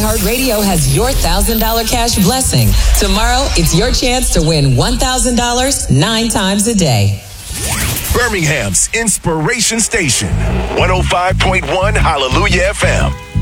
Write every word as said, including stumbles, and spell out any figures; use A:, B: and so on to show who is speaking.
A: iHeartRadio has your one thousand dollars cash blessing. Tomorrow, it's your chance to win one thousand dollars nine times a day.
B: Birmingham's Inspiration Station, one oh five point one Hallelujah F M.